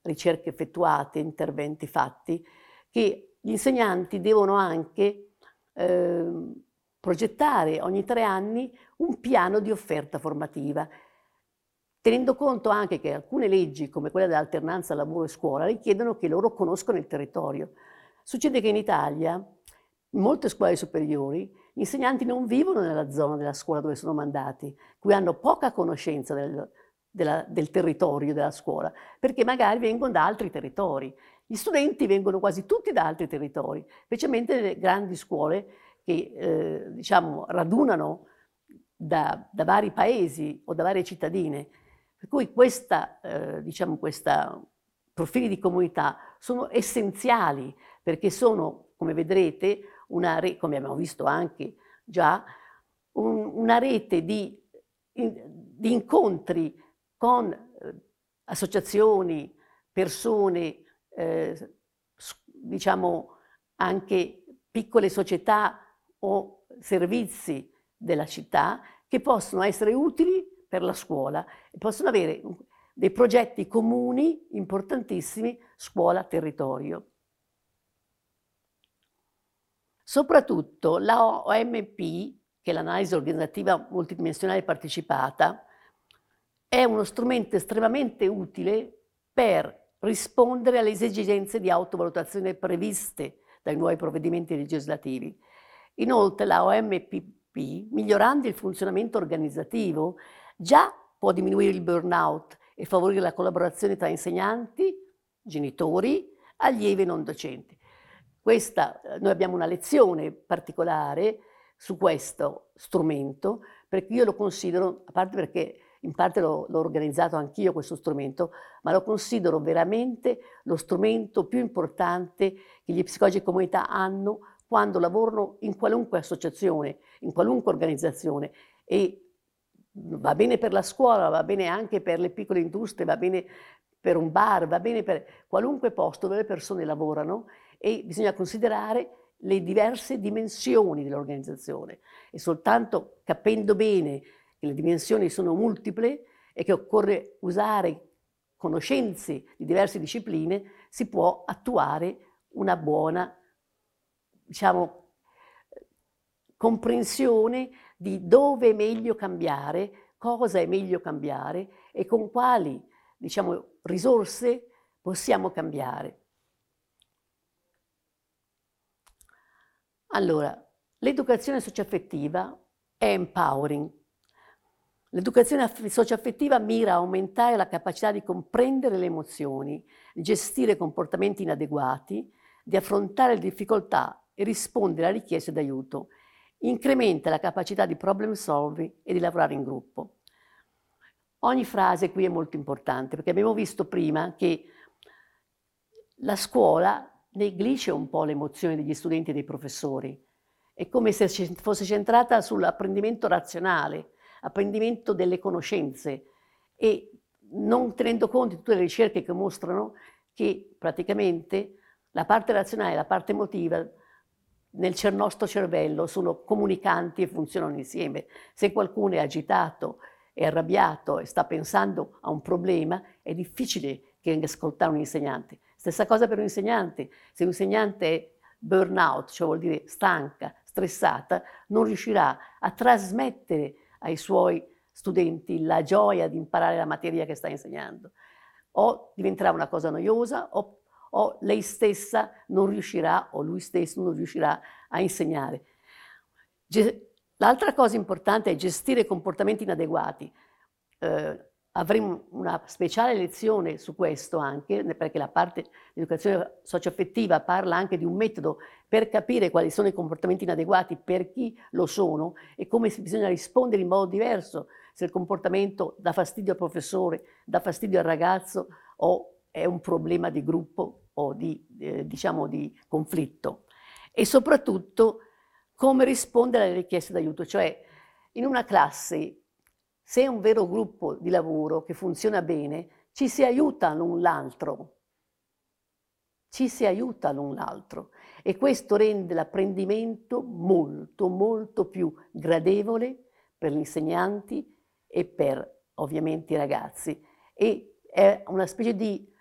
ricerche effettuate, interventi fatti, che gli insegnanti devono anche progettare ogni 3 anni un piano di offerta formativa, tenendo conto anche che alcune leggi, come quella dell'alternanza lavoro e scuola, richiedono che loro conoscano il territorio. Succede che in Italia, in molte scuole superiori, gli insegnanti non vivono nella zona della scuola dove sono mandati, qui hanno poca conoscenza del territorio della scuola, perché magari vengono da altri territori. Gli studenti vengono quasi tutti da altri territori, specialmente nelle grandi scuole che diciamo, radunano da vari paesi o da varie cittadine. Per cui diciamo, questi profili di comunità sono essenziali perché sono, come vedrete, come abbiamo visto anche già, una rete di incontri con associazioni, persone, diciamo anche piccole società o servizi della città che possono essere utili per la scuola e possono avere dei progetti comuni importantissimi scuola-territorio. Soprattutto la OMP, che è l'analisi organizzativa multidimensionale partecipata, è uno strumento estremamente utile per rispondere alle esigenze di autovalutazione previste dai nuovi provvedimenti legislativi. Inoltre la OMPP, migliorando il funzionamento organizzativo, già può diminuire il burnout e favorire la collaborazione tra insegnanti, genitori, allievi e non docenti. Noi abbiamo una lezione particolare su questo strumento, perché io lo considero, a parte perché in parte l'ho organizzato anch'io questo strumento, ma lo considero veramente lo strumento più importante che gli psicologi di comunità hanno quando lavorano in qualunque associazione, in qualunque organizzazione, e va bene per la scuola, va bene anche per le piccole industrie, va bene per un bar, va bene per qualunque posto dove le persone lavorano, e bisogna considerare le diverse dimensioni dell'organizzazione e soltanto capendo bene che le dimensioni sono multiple e che occorre usare conoscenze di diverse discipline, si può attuare una buona, diciamo, comprensione di dove è meglio cambiare, cosa è meglio cambiare e con quali, diciamo, risorse possiamo cambiare. Allora, l'educazione socioaffettiva è empowering. L'educazione socioaffettiva mira a aumentare la capacità di comprendere le emozioni, di gestire comportamenti inadeguati, di affrontare le difficoltà e rispondere a richieste d'aiuto. Incrementa la capacità di problem solving e di lavorare in gruppo. Ogni frase qui è molto importante perché abbiamo visto prima che la scuola neglige un po' le emozioni degli studenti e dei professori. È come se fosse centrata sull'apprendimento razionale, apprendimento delle conoscenze e non tenendo conto di tutte le ricerche che mostrano che praticamente la parte razionale e la parte emotiva nel nostro cervello sono comunicanti e funzionano insieme. Se qualcuno è agitato, è arrabbiato e sta pensando a un problema, è difficile che venga ascoltare un insegnante. Stessa cosa per un insegnante. Se un insegnante è burnout, cioè vuol dire stanca, stressata, non riuscirà a trasmettere ai suoi studenti la gioia di imparare la materia che sta insegnando. O diventerà una cosa noiosa o lei stessa non riuscirà o lui stesso non riuscirà a insegnare. L'altra cosa importante è gestire comportamenti inadeguati. Avremo una speciale lezione su questo anche, perché la parte di educazione socioaffettiva parla anche di un metodo per capire quali sono i comportamenti inadeguati, per chi lo sono e come bisogna rispondere in modo diverso se il comportamento dà fastidio al professore, dà fastidio al ragazzo o è un problema di gruppo o diciamo di conflitto. E soprattutto come rispondere alle richieste d'aiuto, cioè in una classe, se è un vero gruppo di lavoro che funziona bene, ci si aiuta l'un l'altro. Ci si aiuta l'un l'altro e questo rende l'apprendimento molto, molto più gradevole per gli insegnanti e per ovviamente i ragazzi. E è una specie di